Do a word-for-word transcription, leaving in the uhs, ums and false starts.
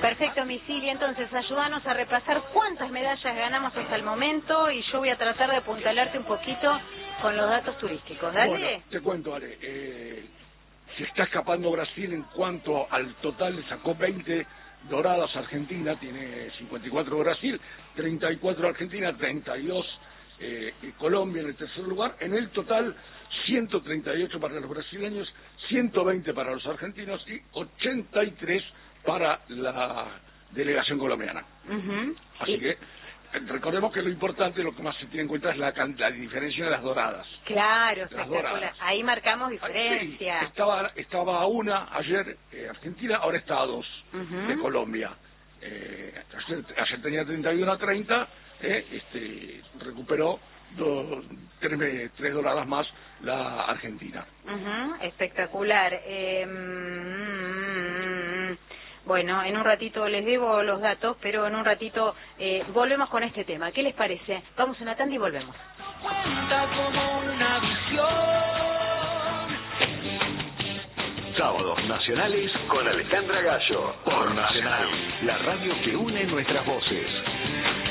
Perfecto, Misilia. Entonces, ayúdanos a repasar cuántas medallas ganamos hasta el momento y yo voy a tratar de apuntalarte un poquito con los datos turísticos. Dale. Bueno, te cuento, Ale. Eh, se está escapando Brasil en cuanto al total, le sacó veinte doradas Argentina, tiene cincuenta y cuatro Brasil, treinta y cuatro Argentina, treinta y dos eh, Colombia en el tercer lugar. En el total, ciento treinta y ocho para los brasileños, ciento veinte para los argentinos y ochenta y tres para la delegación colombiana. Uh-huh. Así y... que recordemos que lo importante, lo que más se tiene en cuenta es la, la diferencia de las doradas. Claro, las espectacular. doradas. Ahí marcamos diferencia. Sí, estaba, estaba a una ayer eh, Argentina, ahora está a dos uh-huh. de Colombia. Eh, ayer, ayer tenía treinta y uno a treinta, eh, este, recuperó dos, tres, tres doradas más la Argentina. Uh-huh. Espectacular. Eh, mm, Bueno, en un ratito les debo los datos, pero en un ratito eh, volvemos con este tema. ¿Qué les parece? Vamos a una tanda y volvemos. Cuenta como una visión. Sábados nacionales con Alejandra Gallo. Por Nacional, la radio que une nuestras voces.